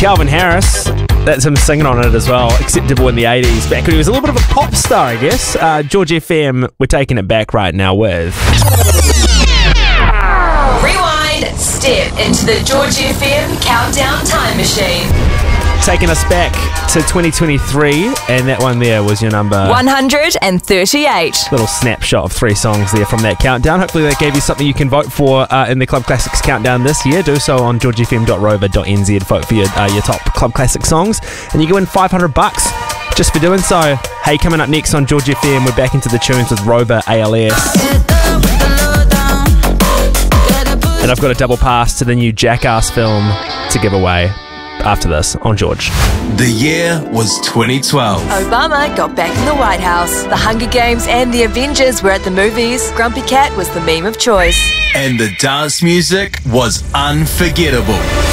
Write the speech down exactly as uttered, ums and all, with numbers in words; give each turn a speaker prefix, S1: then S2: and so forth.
S1: Calvin Harris, that's him singing on it as well. Acceptable in the eighties, back when he was a little bit of a pop star, I guess. Uh, George F M, we're taking it back right now with...
S2: Rewind, step into the George F M Countdown Time Machine.
S1: Taking us back to twenty twenty-three, and that one there was your number...
S2: one hundred thirty-eight.
S1: Little snapshot of three songs there from that countdown. Hopefully that gave you something you can vote for uh, in the Club Classics Countdown this year. Do so on george f m dot rover dot n z. Vote for your, uh, your top Club Classic songs, and you can win five hundred bucks just for doing so. Hey, coming up next on George F M, we're back into the tunes with Rover A L S. And I've got a double pass to the new Jackass film to give away after this on George.
S3: The year was twenty twelve.
S2: Obama got back in the White House. The Hunger Games and the Avengers were at the movies. Grumpy Cat was the meme of choice.
S3: And the dance music was unforgettable.